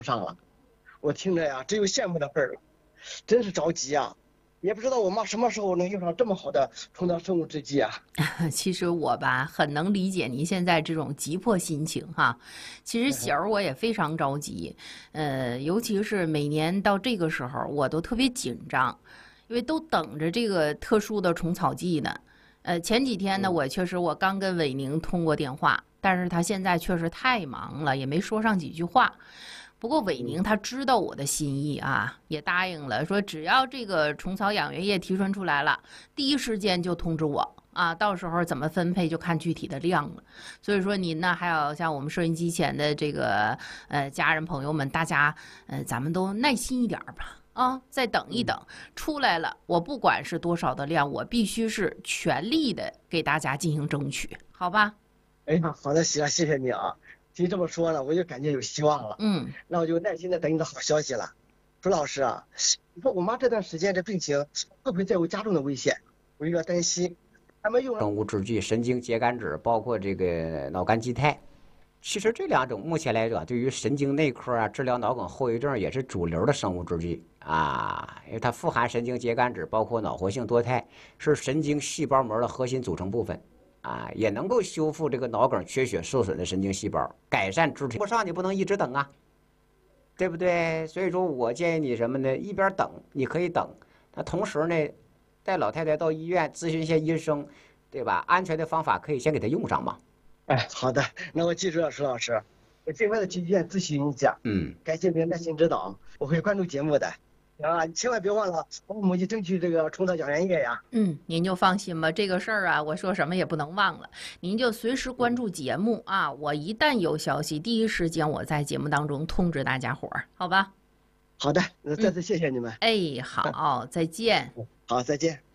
上了。我听着呀，只有羡慕的份儿了，真是着急啊！也不知道我妈什么时候能用上这么好的充当生物制剂啊！ 其实我吧，很能理解您现在这种急迫心情哈。其实喜儿我也非常着急，尤其是每年到这个时候，我都特别紧张，因为都等着这个特殊的虫草剂呢。前几天呢，我刚跟伟宁通过电话，但是他现在确实太忙了，也没说上几句话。不过伟宁他知道我的心意啊，也答应了，说只要这个虫草养源液提纯出来了，第一时间就通知我啊，到时候怎么分配就看具体的量了。所以说您呢，还有像我们收音机前的这个家人朋友们，大家咱们都耐心一点吧。啊，再等一等，出来了，我不管是多少的量，我必须是全力的给大家进行争取，好吧？ 哎呀，好的，行，谢谢你啊！听这么说呢，我就感觉有希望了。那我就耐心的等你的好消息了。朱老师啊，你说我妈这段时间这病情会不会再有加重的危险？我有点担心。他们用生物制剂、神经秸秆酯，包括这个脑干基肽。其实这两种目前来讲，对于神经内科啊、治疗脑梗后遗症也是主流的生物制剂啊，因为它富含神经秸秆酯，包括脑活性多肽，是神经细胞膜的核心组成部分啊，也能够修复这个脑梗缺血受损的神经细胞，改善肢体。不上你不能一直等啊，对不对？所以说我建议你什么呢？一边等，你可以等，那同时呢，带老太太到医院咨询一下医生，对吧？安全的方法可以先给她用上嘛。 哎，好的，那我记住了，石老师，我尽快的去医院咨询一下。感谢您的耐心指导，我会关注节目的。啊，你千万别忘了帮我们去争取这个虫草养源液呀。 您就放心吧，这个事儿啊，我说什么也不能忘了，您就随时关注节目啊。我一旦有消息，第一时间我在节目当中通知大家伙儿，好吧？ 好的，那再次谢谢你们。 哎，好，再见。 好，再见。